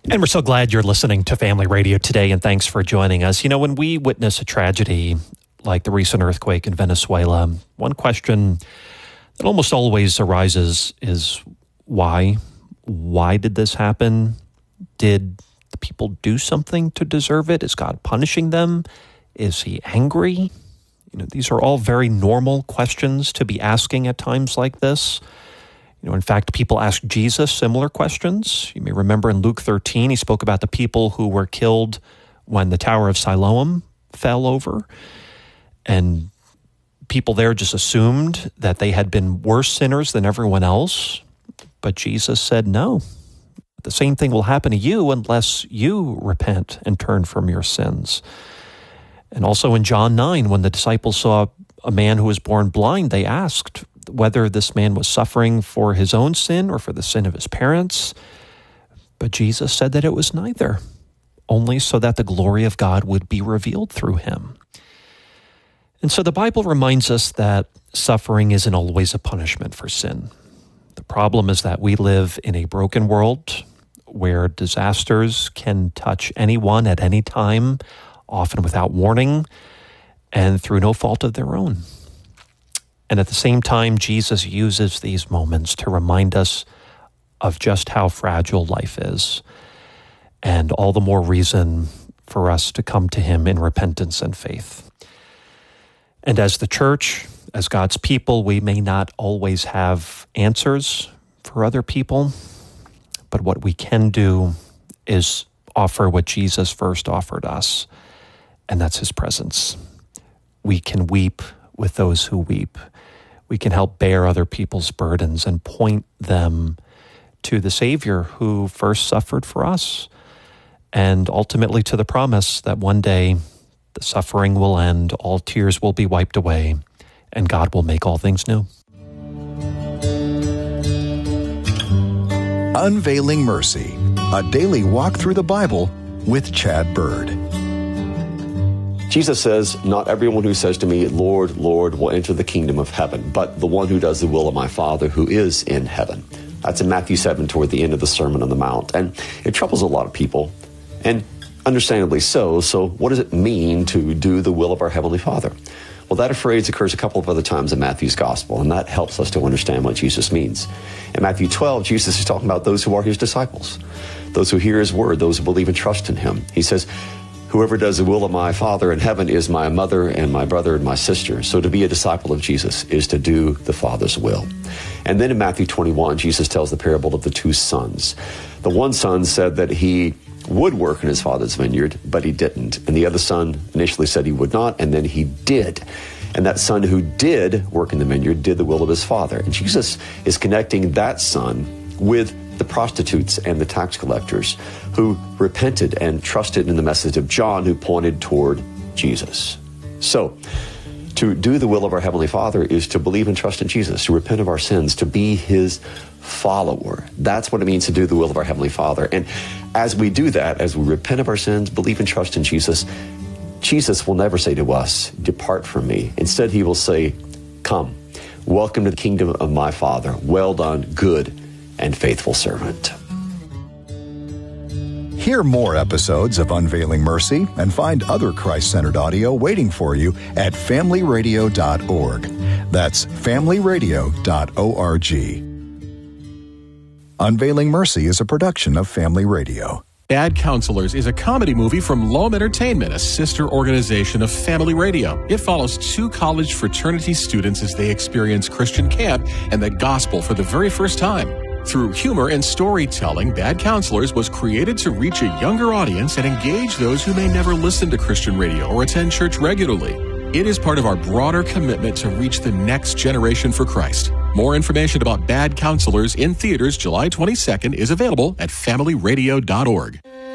And we're so glad you're listening to Family Radio today, and thanks for joining us. You know, when we witness a tragedy like the recent earthquake in Venezuela, one question that almost always arises is why? Why did this happen? Did the people do something to deserve it? Is God punishing them? Is he angry? You know, these are all very normal questions to be asking at times like this. You know, in fact, people asked Jesus similar questions. You may remember in Luke 13, he spoke about the people who were killed when the Tower of Siloam fell over. And people there just assumed that they had been worse sinners than everyone else. But Jesus said, no, the same thing will happen to you unless you repent and turn from your sins. And also in John 9, when the disciples saw a man who was born blind, they asked whether this man was suffering for his own sin or for the sin of his parents. But Jesus said that it was neither, only so that the glory of God would be revealed through him. And so the Bible reminds us that suffering isn't always a punishment for sin. The problem is that we live in a broken world where disasters can touch anyone at any time, often without warning, and through no fault of their own. And at the same time, Jesus uses these moments to remind us of just how fragile life is, and all the more reason for us to come to him in repentance and faith. And as the church, as God's people, we may not always have answers for other people, but what we can do is offer what Jesus first offered us, and that's his presence. We can weep with those who weep. We can help bear other people's burdens and point them to the Savior who first suffered for us, and ultimately to the promise that one day the suffering will end, all tears will be wiped away, and God will make all things new. Unveiling Mercy, a daily walk through the Bible with Chad Bird. Jesus says, not everyone who says to me, Lord, Lord, will enter the kingdom of heaven, but the one who does the will of my Father who is in heaven. That's in Matthew 7 toward the end of the Sermon on the Mount. And it troubles a lot of people, and understandably so. So what does it mean to do the will of our Heavenly Father? Well, that phrase occurs a couple of other times in Matthew's Gospel, and that helps us to understand what Jesus means. In Matthew 12, Jesus is talking about those who are his disciples, those who hear his word, those who believe and trust in him. He says, whoever does the will of my Father in heaven is my mother and my brother and my sister. So to be a disciple of Jesus is to do the Father's will. And then in Matthew 21, Jesus tells the parable of the two sons. The one son said that he would work in his father's vineyard, but he didn't. And the other son initially said he would not, and then he did. And that son who did work in the vineyard did the will of his father. And Jesus is connecting that son with the prostitutes and the tax collectors who repented and trusted in the message of John, who pointed toward Jesus. So, to do the will of our Heavenly Father is to believe and trust in Jesus, to repent of our sins, to be his follower. That's what it means to do the will of our Heavenly Father. And as we do that, as we repent of our sins, believe and trust in Jesus, Jesus will never say to us, depart from me. Instead, he will say, come, welcome to the kingdom of my Father. Well done, good and faithful servant. Hear more episodes of Unveiling Mercy and find other Christ-centered audio waiting for you at familyradio.org. That's familyradio.org. Unveiling Mercy is a production of Family Radio. Bad Counselors is a comedy movie from Loam Entertainment, a sister organization of Family Radio. It follows two college fraternity students as they experience Christian camp and the gospel for the very first time. Through humor and storytelling, Bad Counselors was created to reach a younger audience and engage those who may never listen to Christian radio or attend church regularly. It is part of our broader commitment to reach the next generation for Christ. More information about Bad Counselors in theaters July 22nd is available at familyradio.org.